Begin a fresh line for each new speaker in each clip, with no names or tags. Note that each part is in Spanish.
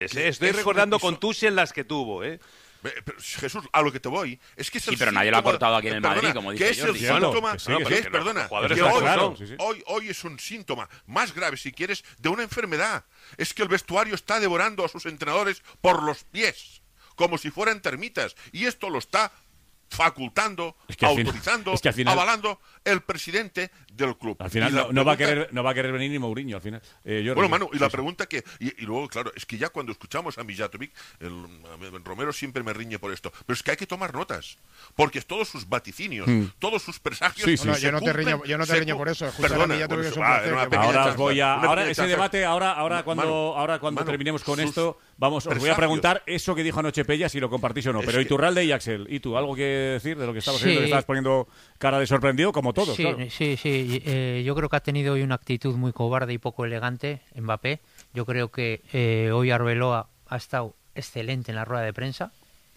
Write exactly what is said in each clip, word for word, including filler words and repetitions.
Estoy es recordando un, contusias las que tuvo, ¿eh?
Pero, Jesús, a lo que te voy es que es
sí, pero nadie lo ha cortado aquí en el Madrid, como dice
que es el
Jordi.
síntoma,
que sí, que
que es,
no,
perdona,
que
que hoy,
claro.
hoy, hoy es un síntoma más grave, si quieres, de una enfermedad. Es que el vestuario está devorando a sus entrenadores por los pies, como si fueran termitas, y esto lo está facultando, es que autorizando, final, es que final, avalando el presidente del club.
Al final no, no, va a querer, no va a querer venir ni Mourinho, al final. Eh,
bueno, Manu, y la pregunta que... Y, y luego, claro, es que ya cuando escuchamos a Mijatovic, el, el Romero siempre me riñe por esto, pero es que hay que tomar notas, porque todos sus vaticinios, hmm. todos sus presagios...
Sí, sí, no, yo, no te riño, yo no te riño por eso.
Perdona,
a por
por
eso.
Es un placer,
ah, ahora os voy a... Ahora ese debate, ahora, ahora cuando, Manu, ahora cuando Manu, terminemos con esto, vamos, os voy a preguntar eso que dijo anoche Pella, si lo compartís o no. Pero Iturralde y Axel, ¿y tú algo que decir de lo que estabas viendo, que estabas poniendo cara de sorprendido, como todos?
Sí,
claro.
sí, sí. Eh, yo creo que ha tenido hoy una actitud muy cobarde y poco elegante Mbappé. Yo creo que eh, hoy Arbeloa ha estado excelente en la rueda de prensa.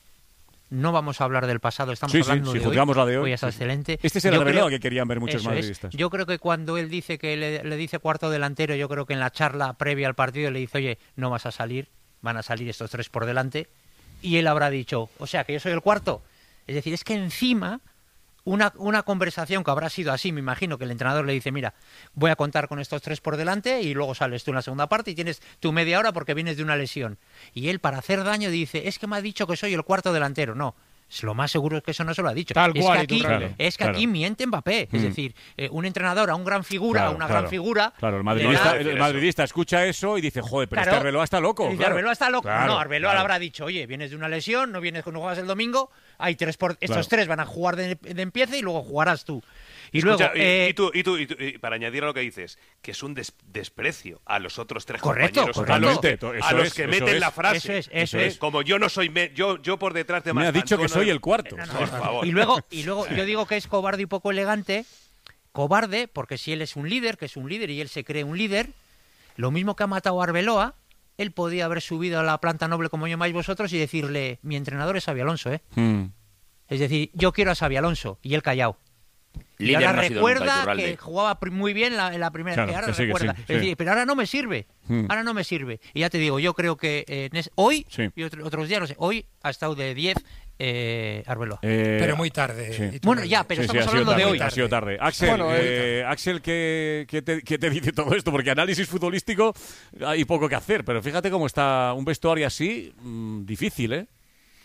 No vamos a hablar del pasado, estamos
sí,
hablando
sí,
de,
si
hoy.
la de hoy.
Hoy está
sí,
excelente.
Este es el Arbeloa que querían ver muchos madridistas.
Es. Yo creo que cuando él dice que le, le dice cuarto delantero, yo creo que en la charla previa al partido le dice, oye, no vas a salir, van a salir estos tres por delante. Y él habrá dicho, o sea, que yo soy el cuarto. Es decir, es que encima... Una, una conversación que habrá sido así, me imagino que el entrenador le dice, mira, voy a contar con estos tres por delante y luego sales tú en la segunda parte y tienes tu media hora porque vienes de una lesión. Y él, para hacer daño, dice, es que me ha dicho que soy el cuarto delantero. No, lo más seguro es que eso no se lo ha dicho.
Tal
es
cual,
que aquí,
claro,
es que
claro.
aquí miente Mbappé. Mm. Es decir, eh, un entrenador a un gran figura,
claro,
a una
claro,
gran figura...
Claro, el madridista, el madridista escucha eso y dice, joder, pero
claro,
este Arbeloa está loco.
Dice,
claro.
Arbeloa está loco.
Claro,
no, Arbeloa
claro.
le habrá dicho, oye, vienes de una lesión, no vienes no juegas el domingo, hay tres por... estos
claro.
tres van a jugar de, de empiece y luego jugarás tú. Y
Escucha,
luego, eh,
y, tú, y, tú, y, tú, y para añadir a lo que dices, que es un des, desprecio a los otros tres
correcto,
compañeros,
correcto.
a los que,
Eso
a los
es,
que
eso
meten
es,
la frase.
Eso es, eso es.
Como yo no soy, me, yo, yo por detrás de
Me ha dicho que
Antonio,
soy el cuarto.
No, no,
por favor.
Y luego, y luego yo digo que es cobarde y poco elegante. Cobarde, porque si él es un líder, que es un líder y él se cree un líder, lo mismo que ha matado a Arbeloa, él podía haber subido a la planta noble como llamáis vosotros y decirle, mi entrenador es Xabi Alonso, ¿eh?
Hmm.
Es decir, yo quiero a Xabi Alonso, y él callado. Y
Líder
ahora
no ha sido
recuerda
nunca Iturralde.
que jugaba muy bien la, en la primera,
Claro,
que ahora
que sí, que
recuerda.
sí,
Es
sí.
decir, pero ahora no me sirve,
Hmm.
ahora no me sirve. Y ya te digo, yo creo que eh, en es- hoy,
Sí.
y otro- otros días, no sé, hoy ha estado de diez eh, Arbeloa.
Eh,
Pero muy tarde.
sí.
Iturralde.
Bueno, ya, pero
sí, sí,
estamos
ha sido
hablando
tarde,
de hoy.
Ha sido tarde. Axel,
Bueno,
eh, Axel ¿qué, qué, te, ¿qué te dice todo esto? Porque análisis futbolístico hay poco que hacer, pero fíjate cómo está un vestuario así, mmm, difícil, ¿eh?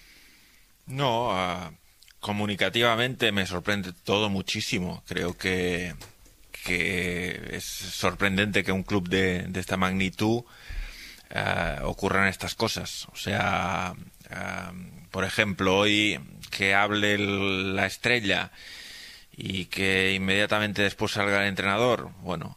No, uh, comunicativamente me sorprende todo muchísimo. Creo que, que es sorprendente que un club de, de esta magnitud uh, ocurran estas cosas. O sea, uh, por ejemplo, hoy que hable el, la estrella y que inmediatamente después salga el entrenador, bueno,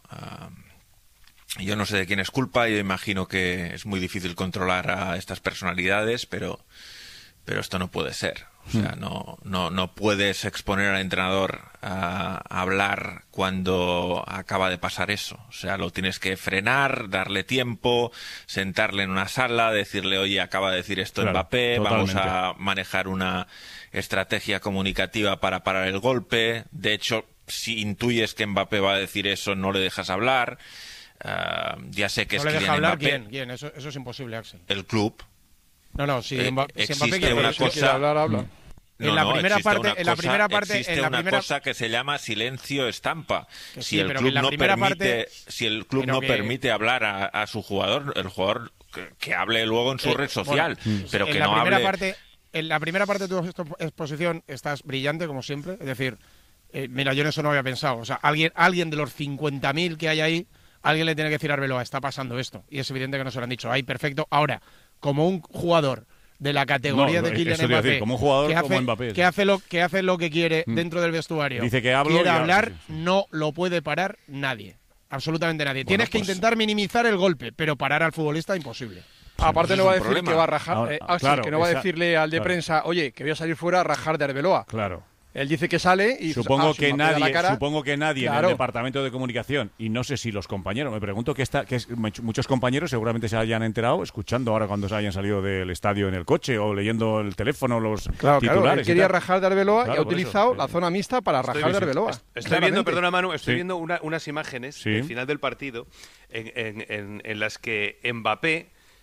uh, yo no sé de quién es culpa, yo imagino que es muy difícil controlar a estas personalidades, pero, pero esto no puede ser. O sea, no, no, no puedes exponer al entrenador a, a hablar cuando acaba de pasar eso. O sea, lo tienes que frenar, darle tiempo, sentarle en una sala, decirle, oye, acaba de decir esto
Claro,
Mbappé,
totalmente.
vamos a manejar una estrategia comunicativa para parar el golpe. De hecho, si intuyes que Mbappé va a decir eso, no le dejas hablar. Uh, ya sé que
¿No
es
le deja
Kylian
hablar
Mbappé,
quién? ¿Quién? Eso, eso es imposible, Axel.
el club.
No, no, si,
Eh,
Mba- si
existe
Mbappé quiere,
una
si
cosa-
quiere hablar, habla.
No,
en la
no,
primera
existe
parte,
una
en la
cosa-
primera parte,
existe
en la
una
primera
cosa que se llama silencio estampa.
Que
si
sí,
el
pero que
club
en la
no
primera
permite,
parte-
si el club
pero
no
que-
permite hablar a, a su jugador, el jugador que, que hable luego en su
Eh,
red social,
bueno,
pero
en
que
la
no
primera
hable.
parte, en la primera parte de tu expo- exposición estás brillante, como siempre. Es decir, eh, mira, yo en eso no había pensado. O sea, alguien, alguien de los cincuenta mil que hay ahí, alguien le tiene que decir a Arbeloa, está pasando esto. Y es evidente que no se lo han dicho. Ahí, perfecto. Ahora, como un jugador de la categoría
No,
de Kylian
eso te iba a
Mbappé,
decir, como un jugador
que,
como
hace,
Mbappé, sí.
que, hace lo, que hace lo que quiere
Mm.
dentro del vestuario,
Dice que hablo
quiere
y ya-
hablar,
sí, sí.
no lo puede parar nadie. Absolutamente nadie.
Bueno,
Tienes que
pues-
intentar minimizar el golpe, pero parar al futbolista imposible.
Aparte
Eso
no
es
va a
un
decir
problema.
que va a rajar,
Ahora,
eh, Axel,
claro,
que no va a
esa-
decirle al de
claro.
prensa, oye, que voy a salir fuera a rajar de Arbeloa.
Claro.
Él dice que sale y
Supongo
ah,
que
si me pega la
nadie,
cara,
supongo que nadie en
claro.
el departamento de comunicación, y no sé si los compañeros, me pregunto que, está, que es- muchos compañeros seguramente se hayan enterado escuchando ahora cuando se hayan salido del estadio en el coche o leyendo el teléfono los
Claro, claro,
titulares.
él
y
quería
tal.
rajar de Arbeloa
Claro,
y ha
por eso.
utilizado
Eh,
la zona mixta para
Estoy
rajar de
viendo-
Arbeloa.
Estoy viendo,
claramente.
perdona Manu, estoy
Sí.
viendo una- unas imágenes
Sí.
del final del partido en, en- en- en las que Mbappé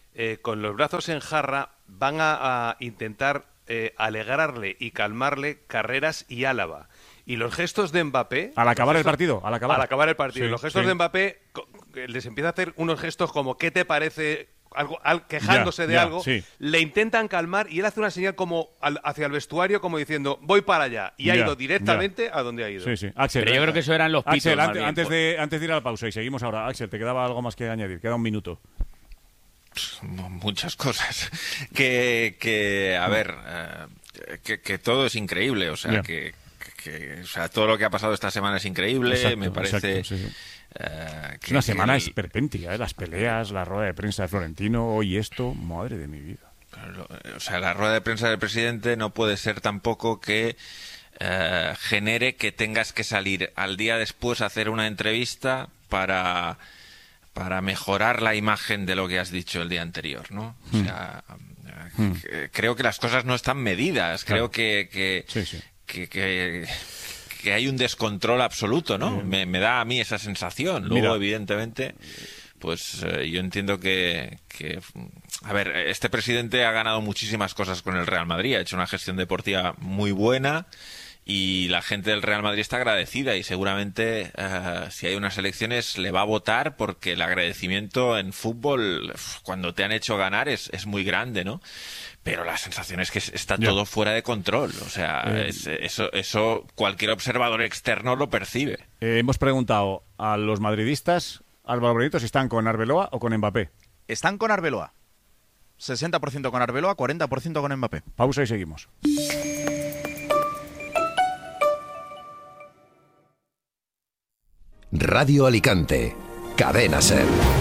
eh, con los brazos en jarra, van a, a intentar eh, alegrarle y calmarle Carreras y Álava. Y los gestos de Mbappé...
Al acabar
gestos,
el partido, al acabar.
Al acabar el partido.
Sí,
los gestos
sí.
de Mbappé les empieza a hacer unos gestos como ¿qué te parece? Algo, al, quejándose
ya,
de
ya,
algo,
sí.
le intentan calmar y él hace una señal como al, hacia el vestuario como diciendo voy para allá y ha
ya,
ido directamente
ya.
a donde ha ido.
Sí, sí. Axel,
Pero yo creo que eso eran los pitos.
Axel,
más
antes,
bien,
antes
por...
de, antes de ir a la pausa y seguimos ahora. Axel, ¿te quedaba algo más que añadir? Queda un minuto.
Muchas cosas. Que, que a ver, eh, que, que todo es increíble. O sea,
ya.
que, que o sea, todo lo que ha pasado esta semana es increíble.
Exacto,
me parece...
exacto, sí, sí.
Uh,
es una semana
el...
esperpéntica, ¿eh? Las peleas, la rueda de prensa de Florentino, hoy esto, madre de mi vida.
O sea, la rueda de prensa del presidente no puede ser tampoco que uh, genere que tengas que salir al día después a hacer una entrevista para, para mejorar la imagen de lo que has dicho el día anterior, ¿no? O sea, uh, hmm. creo que las cosas no están medidas,
claro.
creo que... que,
sí, sí.
que, que que hay un descontrol absoluto, ¿no? Me, me da a mí esa sensación. Luego, Mira. evidentemente, pues eh, yo entiendo que, que... A ver, este presidente ha ganado muchísimas cosas con el Real Madrid, ha hecho una gestión deportiva muy buena y la gente del Real Madrid está agradecida y seguramente eh, si hay unas elecciones le va a votar porque el agradecimiento en fútbol, cuando te han hecho ganar, es, es muy grande, ¿no? Pero la sensación es que está
ya.
todo fuera de control. O sea, eh, es, eso, eso cualquier observador externo lo percibe.
Eh, hemos preguntado a los madridistas, Álvaro Benito, si están con Arbeloa o con Mbappé.
Están con Arbeloa. sesenta por ciento con Arbeloa, cuarenta por ciento con Mbappé.
Pausa y seguimos.
Radio Alicante, Cadena SER.